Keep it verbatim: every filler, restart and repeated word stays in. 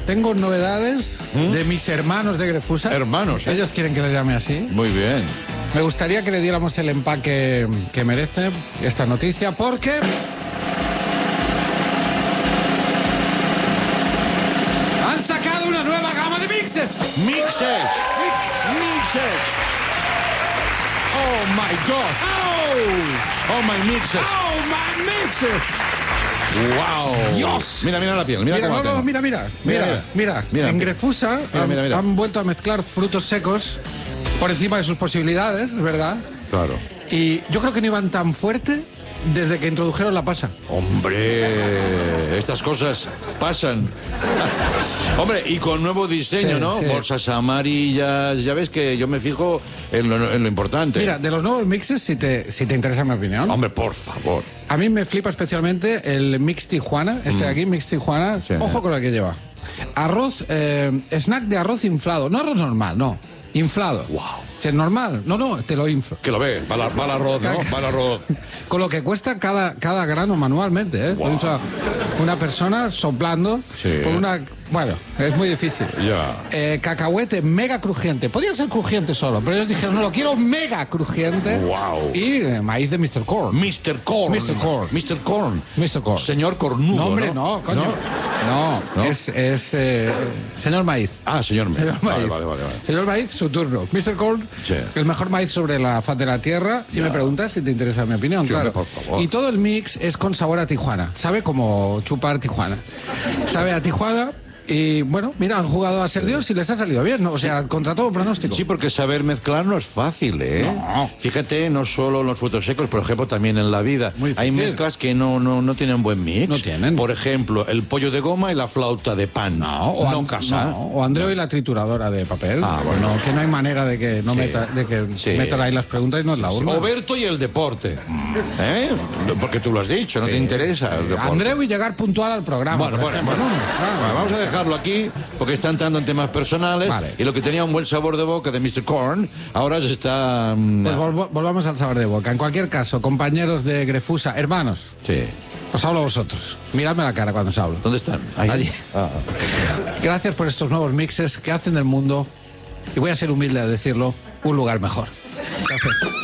tengo novedades ¿Mm? de mis hermanos de Grefusa. Hermanos, ¿eh? Ellos quieren que les llame así. Muy bien. Me gustaría que le diéramos el empaque que merece esta noticia, porque... han sacado una nueva gama de mixes. Mixes. Mixes. Oh, my God. ¡Oh! Oh, my mixes. ¡Oh, my mixes! Wow. Dios. Mira, mira la piel. Mira, Mira, cómo no, la no, tengo. mira, mira, Mira, mira, mira. mira. En Grefusa Mira, han, mira, mira. han vuelto a mezclar frutos secos por encima de sus posibilidades, ¿verdad? Claro. Y yo creo que no iban tan fuerte desde que introdujeron la pasa. Hombre, estas cosas pasan. Hombre, y con nuevo diseño, Sí, ¿no? sí. Bolsas amarillas. Ya ves que yo me fijo en lo, en lo importante. Mira, de los nuevos mixes, si te, si te interesa mi opinión, Hombre, por favor. a mí me flipa especialmente el Mix Tijuana, este de aquí, Mix Tijuana. Sí. Ojo con lo que lleva. Arroz, eh, snack de arroz inflado. No arroz normal, no. Inflado. Wow. ¿Es normal? No, no, te lo inflo. Que lo ve, va, la- va el arroz, ¿no? Va el arroz. Con lo que cuesta cada, cada grano manualmente, ¿eh? Wow. O sea, una persona soplando Sí. por una... Bueno, es muy difícil. Ya. Eh, cacahuete mega crujiente. Podría ser crujiente solo, pero ellos dijeron, no, lo quiero mega crujiente. Wow. Y eh, maíz de mister Corn. mister Corn. mister Corn. mister Corn. mister Corn. Señor Cornudo, No, hombre, ¿no? no, coño. No, ¿No? es, es eh, señor Maíz. Ah, señor Maíz. Señor Vale, Maíz. vale, vale, vale. Señor Maíz, su turno. mister Corn, Sí. el mejor maíz sobre la faz de la tierra. Si Ya. me preguntas, si te interesa mi opinión, Sí, claro. hombre, por favor. Y todo el mix es con sabor a Tijuana. Sabe como chupar Tijuana. Sabe a Tijuana. Y bueno, mira, han jugado a ser Dios y les ha salido bien, ¿no? O sea, contra todo pronóstico. Sí, porque saber mezclar no es fácil, ¿eh? No. Fíjate, no solo en los frutos secos, por ejemplo, también en la vida. Muy Hay difícil. mezclas que no, no, no tienen buen mix. No tienen. Por ejemplo, el pollo de goma y la flauta de pan. No, o, no An- casa. no, o Andreu y la trituradora de papel. Ah, bueno. No, que no hay manera de que no Sí. meta, de que Sí. metan ahí las preguntas y nos la urna. Oberto y el deporte. ¿Eh? Porque tú lo has dicho, no te interesa el deporte. Andreu y llegar puntual al programa. Bueno, por bueno, ejemplo, bueno. ¿no? Claro. Bueno, vamos a dejarlo aquí porque está entrando en temas personales. Vale. Y lo que tenía un buen sabor de boca de mister Corn, ahora se está... mm, Pues volvo- volvamos al sabor de boca. En cualquier caso, compañeros de Grefusa, hermanos, Sí. os hablo a vosotros. Miradme la cara cuando os hablo. ¿Dónde están? Ahí. Allí. Ah. Gracias por estos nuevos mixes que hacen del mundo, y voy a ser humilde a decirlo, un lugar mejor. Gracias.